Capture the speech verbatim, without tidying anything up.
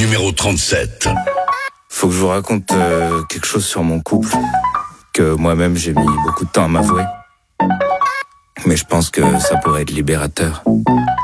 numéro trente-sept. Faut que je vous raconte euh, quelque chose sur mon couple, que moi-même j'ai mis beaucoup de temps à m'avouer. Mais je pense que ça pourrait être libérateur.